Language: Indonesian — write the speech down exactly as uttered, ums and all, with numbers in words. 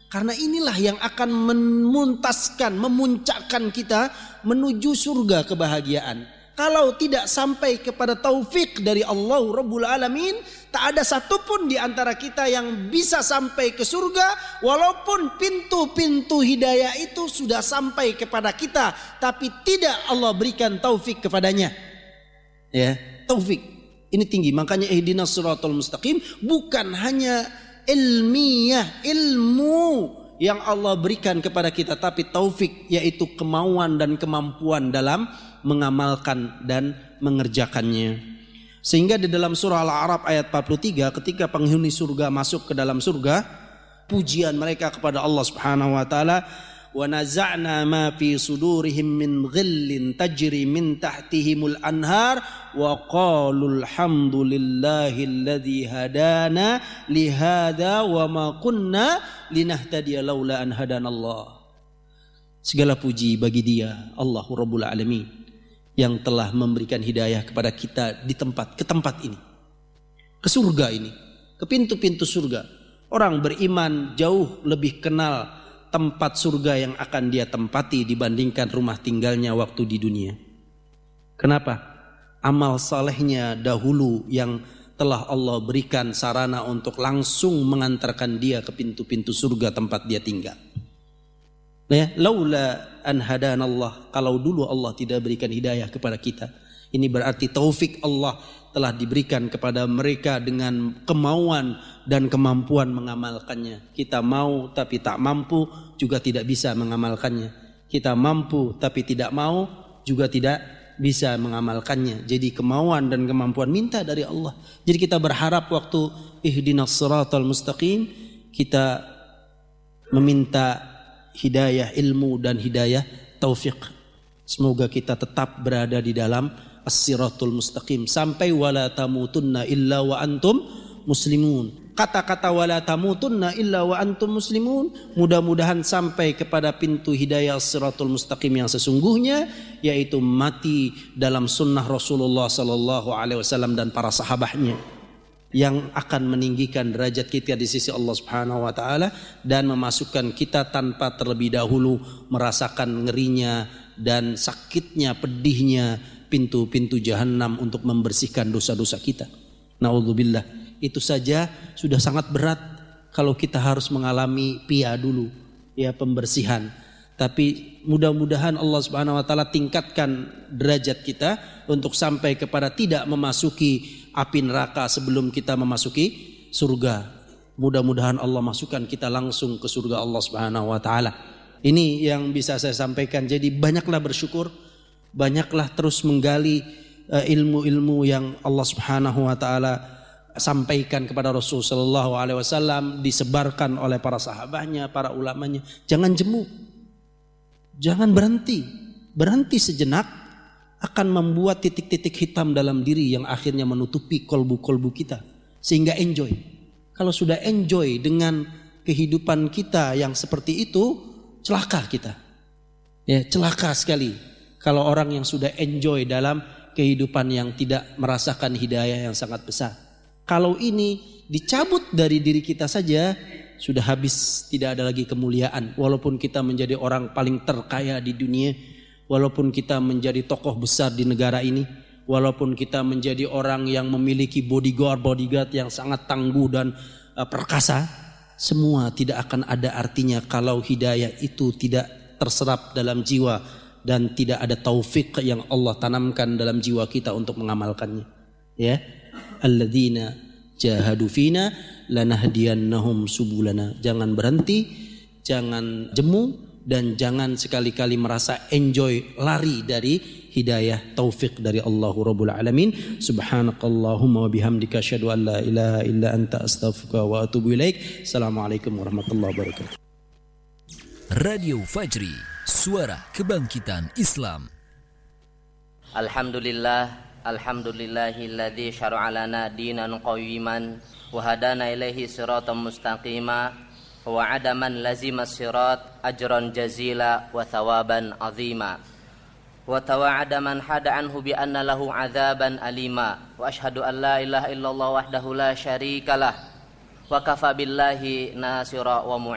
Karena inilah yang akan memuntaskan, memuncakkan kita menuju surga kebahagiaan. Kalau tidak sampai kepada taufik dari Allah Rabbul Alamin, tak ada satupun di antara kita yang bisa sampai ke surga, walaupun pintu-pintu hidayah itu sudah sampai kepada kita, tapi tidak Allah berikan taufik kepadanya. Ya, taufik ini tinggi. Makanya ihdinas siratal mustaqim bukan hanya ilmiah, ilmu yang Allah berikan kepada kita, tapi taufik, yaitu kemauan dan kemampuan dalam mengamalkan dan mengerjakannya. Sehingga di dalam surah Al-A'raf ayat empat puluh tiga, ketika penghuni surga masuk ke dalam surga, pujian mereka kepada Allah Subhanahu wa taala, wa naza'na ma fi sudurihim min ghillin tajri min tahtihimul anhar wa qalu alhamdulillahi alladzi hadana li hadza wa ma kunna linahtadiya laula an hadanallah. Segala puji bagi Dia, Allahu Rabbul Alamin, yang telah memberikan hidayah kepada kita di tempat ke tempat ini, ke surga ini, ke pintu-pintu surga. Orang beriman jauh lebih kenal tempat surga yang akan dia tempati dibandingkan rumah tinggalnya waktu di dunia. Kenapa? Amal salehnya dahulu yang telah Allah berikan sarana untuk langsung mengantarkan dia ke pintu-pintu surga tempat dia tinggal. Ya, laula an hadanallah, kalau dulu Allah tidak berikan hidayah kepada kita, ini berarti taufik Allah telah diberikan kepada mereka dengan kemauan dan kemampuan mengamalkannya. Kita mau tapi tak mampu, juga tidak bisa mengamalkannya. Kita mampu tapi tidak mau, juga tidak bisa mengamalkannya. Jadi kemauan dan kemampuan minta dari Allah. Jadi kita berharap waktu ihdinas siratal mustaqim, kita meminta hidayah ilmu dan hidayah taufik. Semoga kita tetap berada di dalam as-siratul mustaqim sampai wala tamutunna illa wa antum muslimun. Kata-kata wala tamutunna illa wa antum muslimun mudah-mudahan sampai kepada pintu hidayah as-siratul mustaqim yang sesungguhnya, yaitu mati dalam sunnah Rasulullah sallallahu alaihi wasallam dan para sahabatnya, yang akan meninggikan derajat kita di sisi Allah Subhanahu wa taala dan memasukkan kita tanpa terlebih dahulu merasakan ngerinya dan sakitnya, pedihnya pintu-pintu jahanam untuk membersihkan dosa-dosa kita. Na'udzubillah. Itu saja sudah sangat berat kalau kita harus mengalami pia dulu, ya, pembersihan. Tapi mudah-mudahan Allah Subhanahu wa taala tingkatkan derajat kita untuk sampai kepada tidak memasuki api neraka sebelum kita memasuki surga. Mudah-mudahan Allah masukkan kita langsung ke surga Allah Subhanahu wa taala. Ini yang bisa saya sampaikan. Jadi banyaklah bersyukur, banyaklah terus menggali uh, ilmu-ilmu yang Allah Subhanahu wa taala sampaikan kepada Rasul sallallahu alaihi wasallam, disebarkan oleh para sahabatnya, para ulamanya. Jangan jemu. Jangan berhenti. Berhenti sejenak akan membuat titik-titik hitam dalam diri yang akhirnya menutupi kolbu-kolbu kita sehingga enjoy. Kalau sudah enjoy dengan kehidupan kita yang seperti itu, celaka kita. Ya, celaka sekali kalau orang yang sudah enjoy dalam kehidupan yang tidak merasakan hidayah yang sangat besar. Kalau ini dicabut dari diri kita saja, sudah habis, tidak ada lagi kemuliaan. Walaupun kita menjadi orang paling terkaya di dunia, walaupun kita menjadi tokoh besar di negara ini, walaupun kita menjadi orang yang memiliki bodyguard-bodyguard yang sangat tangguh dan uh, perkasa, semua tidak akan ada artinya kalau hidayah itu tidak terserap dalam jiwa dan tidak ada taufik yang Allah tanamkan dalam jiwa kita untuk mengamalkannya. Ya, alladzina jahadu fina lanahdiyannahum subulana. Jangan berhenti, jangan jemu, dan jangan sekali-kali merasa enjoy lari dari hidayah taufik dari Allahu Rabbul Alamin. Subhanakallahumma wa bihamdika asyhadu an la ilaha illa anta astaghfiruka wa atubu ilaik. Assalamualaikum warahmatullahi wabarakatuh. Radio Fajri, suara kebangkitan Islam. Alhamdulillah, alhamdulillahilladzi syara'a lana dinan qawiman wa hadana ilaihi siratan mustaqima wa adaman lazimas sirat ajran jazila wa thawaban azima wa tawa'ada man hada anhu bi anna lahu adzaban alima wa ashhadu an la ilaha illallah wahdahu la syarikalah wa kafa billahi nasira wa